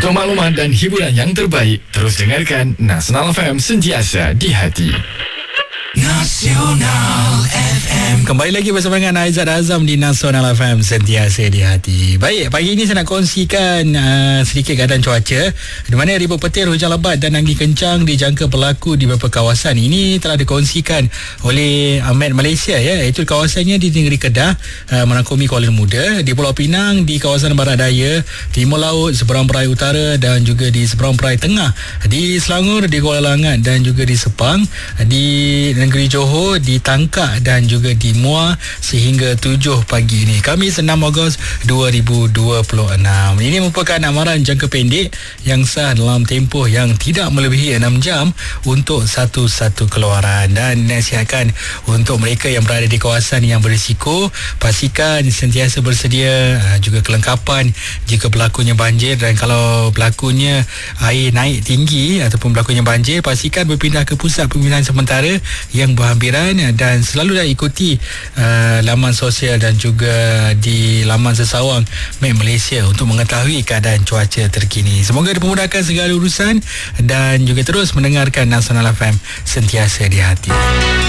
Untuk maklumat dan hiburan yang terbaik, terus dengarkan Nasional FM, sentiasa di hati. Nasional FM. Kembali lagi bersama dengan Aizat Azam di Nasional FM, sentiasa di hati. Baik, pagi ini saya nak kongsikan sedikit keadaan cuaca, di mana ribuan petir, hujan lebat dan angin kencang dijangka berlaku di beberapa kawasan. Ini telah dikongsikan oleh Met Malaysia, ya, iaitu kawasannya di negeri Kedah, merangkumi Kuala Muda, di Pulau Pinang, di kawasan Barat Daya, Timur Laut, seberang Perai Utara dan juga di seberang Perai Tengah, di Selangor, di Kuala Langat dan juga di Sepang, di negeri Johor, di Tangkak dan juga di Muar sehingga 7 pagi ini, Khamis 6 Ogos 2026. Ini merupakan amaran jangka pendek yang sah dalam tempoh yang tidak melebihi 6 jam untuk satu-satu keluaran, dan nasihatkan untuk mereka yang berada di kawasan yang berisiko, pastikan sentiasa bersedia juga kelengkapan jika berlakunya banjir, dan kalau berlakunya air naik tinggi ataupun berlakunya banjir, pastikan berpindah ke pusat pemindahan sementara yang berhampiran, dan selalu dah ikuti laman sosial dan juga di laman sesawang Met Malaysia untuk mengetahui keadaan cuaca terkini. Semoga dipermudahkan segala urusan dan juga terus mendengarkan Nasional FM, sentiasa di hati.